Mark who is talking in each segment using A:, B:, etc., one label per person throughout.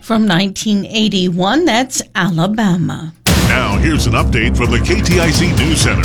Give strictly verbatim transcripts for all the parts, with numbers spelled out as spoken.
A: From nineteen eighty-one, that's Alabama.
B: Now, here's an update from the K T I C News Center.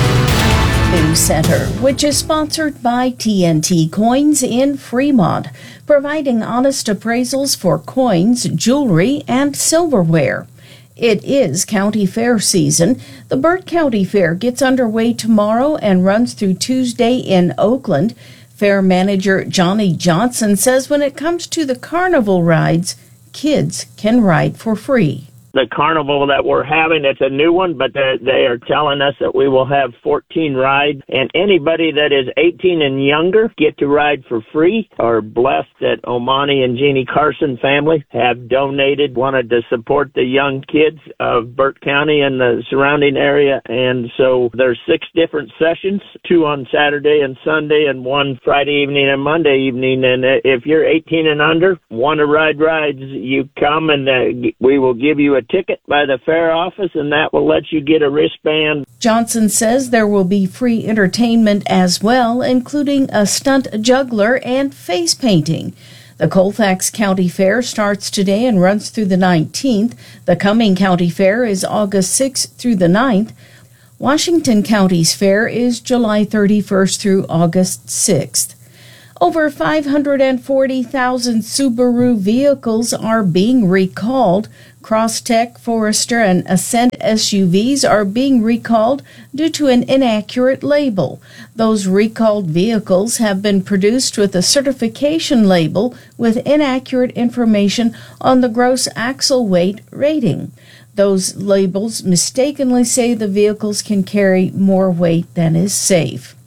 A: News Center, which is sponsored by T N T Coins in Fremont, providing honest appraisals for coins, jewelry, and silverware. It is county fair season. The Burt County Fair gets underway tomorrow and runs through Tuesday in Oakland. Fair manager Johnny Johnson says when it comes to the carnival rides, kids can ride for free.
C: The carnival that we're having, it's a new one, but they are telling us that we will have fourteen rides, and anybody that is eighteen and younger get to ride for free. Are blessed that Omani and Jeannie Carson family have donated, wanted to support the young kids of Burt County and the surrounding area, and so there's six different sessions, two on Saturday and Sunday, and one Friday evening and Monday evening, and if you're eighteen and under, want to ride rides, you come and uh, we will give you a ticket by the fair office, and that will let you get a wristband.
A: Johnson says there will be free entertainment as well, including a stunt juggler and face painting. The Colfax County Fair starts today and runs through the nineteenth. The Cumming County Fair is August sixth through the ninth. Washington County's fair is July thirty-first through August sixth. Over five hundred forty thousand Subaru vehicles are being recalled. Crosstech, Forester, and Ascent S U Vs are being recalled due to an inaccurate label. Those recalled vehicles have been produced with a certification label with inaccurate information on the gross axle weight rating. Those labels mistakenly say the vehicles can carry more weight than is safe.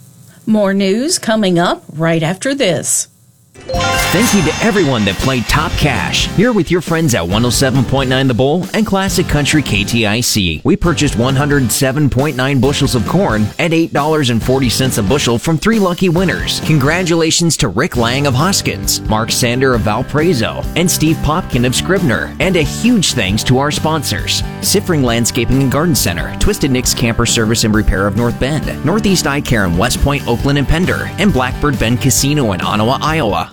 A: More news coming up right after this.
D: Thank you to everyone that played Top Cash. You're with your friends at one oh seven point nine The Bull and Classic Country K T I C. We purchased one hundred seven point nine bushels of corn at eight dollars and forty cents a bushel from three lucky winners. Congratulations to Rick Lang of Hoskins, Mark Sander of Valparaiso, and Steve Popkin of Scribner. And a huge thanks to our sponsors: Siffring Landscaping and Garden Center, Twisted Nick's Camper Service and Repair of North Bend, Northeast Eye Care in West Point, Oakland, and Pender, and Blackbird Bend Casino in Ottawa, Iowa.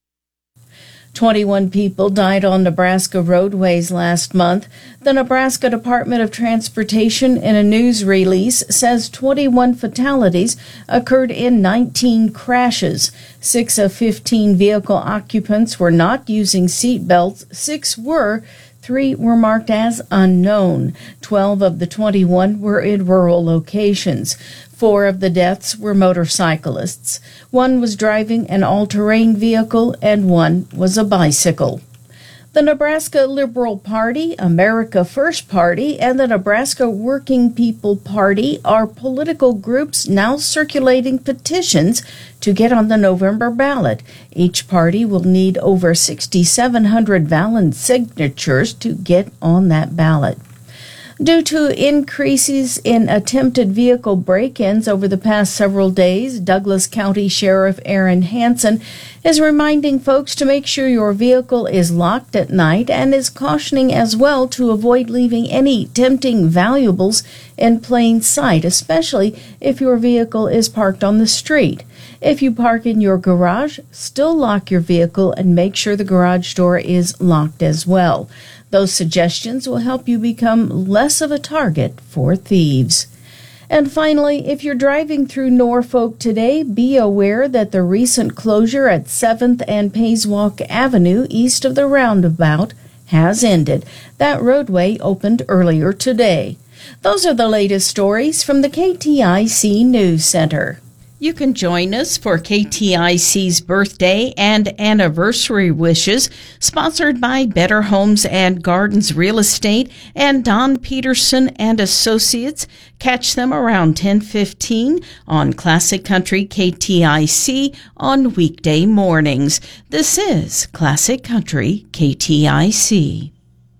A: twenty-one people died on Nebraska roadways last month. The Nebraska Department of Transportation, in a news release, says twenty-one fatalities occurred in nineteen crashes. Six of fifteen vehicle occupants were not using seat belts. Six were. Three were marked as unknown. Twelve of the twenty-one were in rural locations. Four of the deaths were motorcyclists. One was driving an all-terrain vehicle, and one was a bicycle. The Nebraska Liberal Party, America First Party, and the Nebraska Working People Party are political groups now circulating petitions to get on the November ballot. Each party will need over six thousand seven hundred valid signatures to get on that ballot. Due to increases in attempted vehicle break-ins over the past several days, Douglas County Sheriff Aaron Hansen is reminding folks to make sure your vehicle is locked at night and is cautioning as well to avoid leaving any tempting valuables in plain sight, especially if your vehicle is parked on the street. If you park in your garage, still lock your vehicle and make sure the garage door is locked as well. Those suggestions will help you become less of a target for thieves. And finally, if you're driving through Norfolk today, be aware that the recent closure at seventh and Payswalk Avenue east of the roundabout has ended. That roadway opened earlier today. Those are the latest stories from the K T I C News Center. You can join us for K T I C's birthday and anniversary wishes, sponsored by Better Homes and Gardens Real Estate and Don Peterson and Associates. Catch them around ten fifteen on Classic Country K T I C on weekday mornings. This is Classic Country K T I C.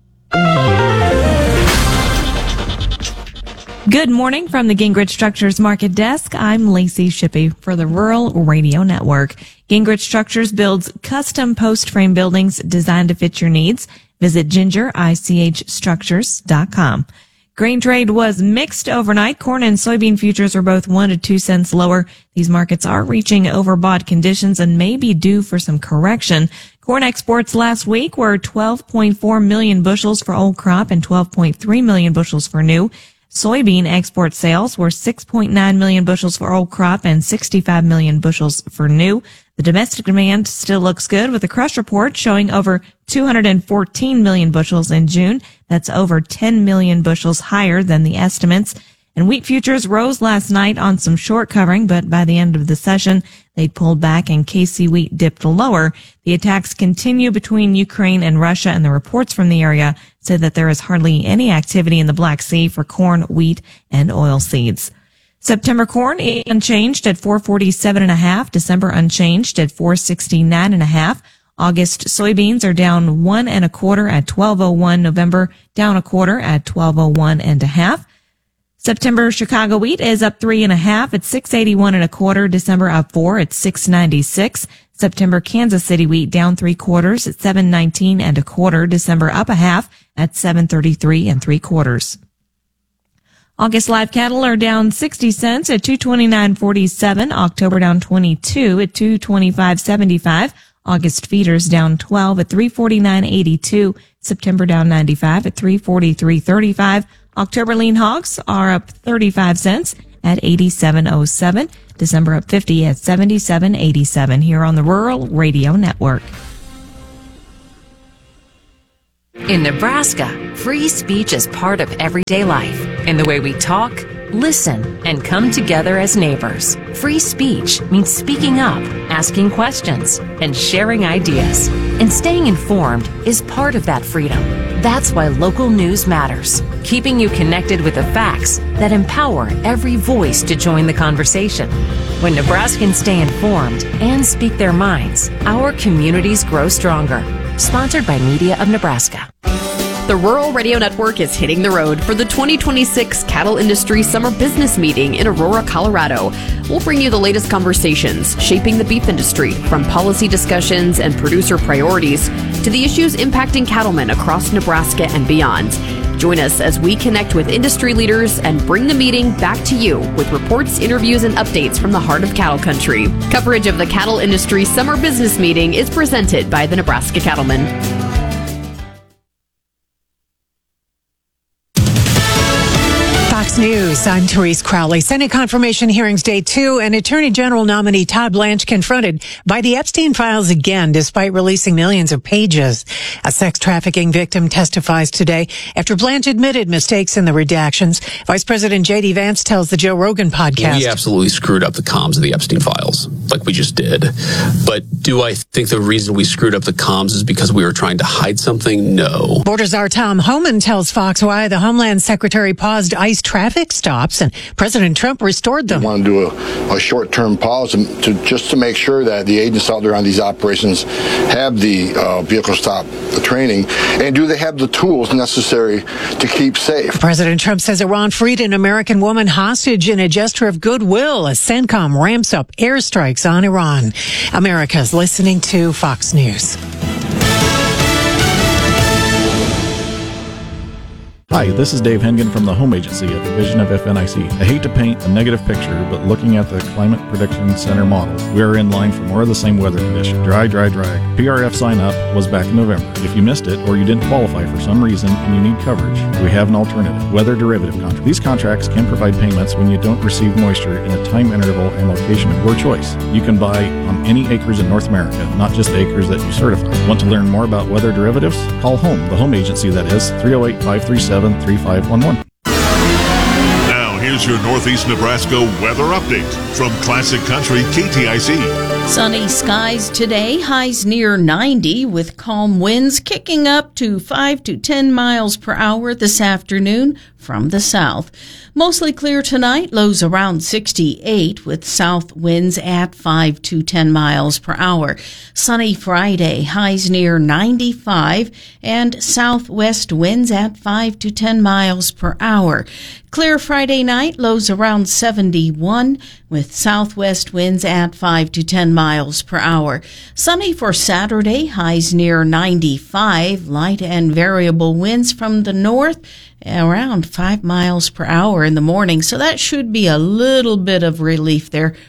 E: Good morning from the Gingrich Structures Market Desk. I'm Lacey Shippey for the Rural Radio Network. Gingrich Structures builds custom post-frame buildings designed to fit your needs. Visit ginger I C H structures dot com. Grain trade was mixed overnight. Corn and soybean futures were both one to two cents lower. These markets are reaching overbought conditions and may be due for some correction. Corn exports last week were twelve point four million bushels for old crop and twelve point three million bushels for new. Soybean export sales were six point nine million bushels for old crop and sixty-five million bushels for new. The domestic demand still looks good, with the crush report showing over two hundred fourteen million bushels in June. That's over ten million bushels higher than the estimates. And wheat futures rose last night on some short covering, but by the end of the session, they pulled back and K C wheat dipped lower. The attacks continue between Ukraine and Russia, and the reports from the area say that there is hardly any activity in the Black Sea for corn, wheat, and oilseeds. September corn unchanged at four forty-seven and a half. December unchanged at four sixty-nine and a half. August soybeans are down one and a quarter at twelve oh one. November down a quarter at twelve oh one and a half. September Chicago wheat is up three and a half at six eighty-one and a quarter. December up four at six ninety-six. September Kansas City wheat down three quarters at seven nineteen and a quarter. December up a half at seven thirty-three and three quarters. August live cattle are down sixty cents at two twenty-nine forty-seven. October down twenty-two at two twenty-five seventy-five. August feeders down twelve at three forty-nine eighty-two. September down ninety-five at three forty-three thirty-five. October lean hogs are up thirty-five cents at eighty-seven oh seven. December up fifty at seventy-seven eighty-seven here on the Rural Radio Network.
F: In Nebraska, free speech is part of everyday life in the way we talk, listen, and come together as neighbors. Free speech means speaking up, asking questions, and sharing ideas. And staying informed is part of that freedom. That's why local news matters, keeping you connected with the facts that empower every voice to join the conversation. When Nebraskans stay informed and speak their minds, our communities grow stronger. Sponsored by Media of Nebraska.
G: The Rural Radio Network is hitting the road for the twenty twenty-six Cattle Industry Summer Business Meeting in Aurora, Colorado. We'll bring you the latest conversations shaping the beef industry, from policy discussions and producer priorities to the issues impacting cattlemen across Nebraska and beyond. Join us as we connect with industry leaders and bring the meeting back to you with reports, interviews, and updates from the heart of cattle country. Coverage of the Cattle Industry Summer Business Meeting is presented by the Nebraska Cattlemen.
H: News. I'm Therese Crowley. Senate confirmation hearings day two, and Attorney General nominee Todd Blanche confronted by the Epstein files again, despite releasing millions of pages. A sex trafficking victim testifies today after Blanche admitted mistakes in the redactions. Vice President J D Vance tells the Joe Rogan podcast.
I: We absolutely screwed up the comms of the Epstein files, like we just did. But do I think the reason we screwed up the comms is because we were trying to hide something? No. Border Czar Tom Homan tells Fox why the Homeland Secretary paused ICE traffic stops and President Trump restored them.
J: We want to do a, a short-term pause to just to make sure that the agents out there on these operations have the uh, vehicle stop the training, and do they have the tools necessary to keep safe.
H: President Trump says Iran freed an American woman hostage in a gesture of goodwill as CENTCOM ramps up airstrikes on Iran. America's listening to Fox News.
K: Hi, this is Dave Hengen from the Home Agency, a division of F N I C. I hate to paint a negative picture, but looking at the Climate Prediction Center model, we are in line for more of the same weather condition. Dry, dry, dry. P R F sign up was back in November. If you missed it or you didn't qualify for some reason and you need coverage, we have an alternative. Weather derivative contract. These contracts can provide payments when you don't receive moisture in a time interval and location of your choice. You can buy on any acres in North America, not just acres that you certify. Want to learn more about weather derivatives? Call HOME, the Home Agency, that is, three oh eight, five three seven, three five one one.
B: Now, here's your Northeast Nebraska weather update from Classic Country K T I C.
A: Sunny skies today, highs near ninety with calm winds kicking up to five to ten miles per hour this afternoon from the south. Mostly clear tonight, lows around sixty-eight with south winds at five to ten miles per hour. Sunny Friday, highs near ninety-five and southwest winds at five to ten miles per hour. Clear Friday night, lows around seventy-one with southwest winds at five to ten miles per hour. Sunny for Saturday, highs near ninety-five, light and variable winds from the north around five miles per hour in the morning. So that should be a little bit of relief there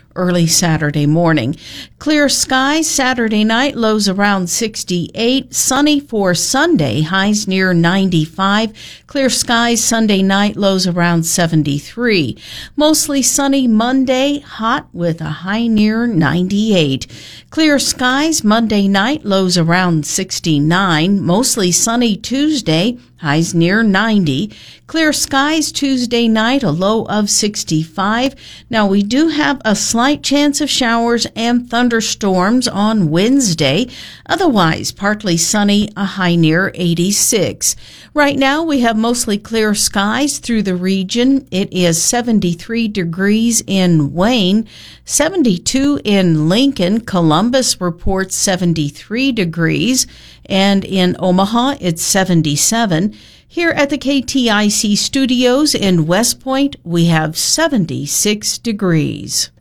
A: early Saturday morning. Clear skies Saturday night, lows around sixty-eight. Sunny for Sunday, highs near ninety-five. Clear skies Sunday night, lows around seventy-three. Mostly sunny Monday, hot with a high near ninety-eight. Clear skies Monday night, lows around sixty-nine. Mostly sunny Tuesday, highs near ninety. Clear skies Tuesday night, a low of sixty-five. Now, we do have a slight chance of showers and thunderstorms on Wednesday. Otherwise, partly sunny, a high near eighty-six. Right now, we have mostly clear skies through the region. It is seventy-three degrees in Wayne, seventy-two in Lincoln. Columbus reports seventy-three degrees, and in Omaha, it's seventy-seven. Here at the K T I C studios in West Point, we have seventy-six degrees.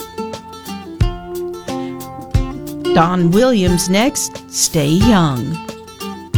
A: Don Williams next. Stay young.